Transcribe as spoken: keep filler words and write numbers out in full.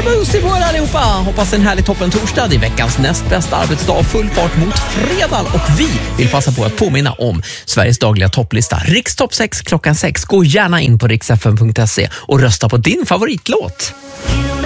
Musi på er allihopa! Hoppas en härlig toppen torsdag. Det är veckans näst bästa arbetsdag, full fart mot fredag. Och vi vill passa på att påminna om Sveriges dagliga topplista. Rikstopp sex klockan sex. Gå gärna in på riks f m punkt se och rösta på din favoritlåt.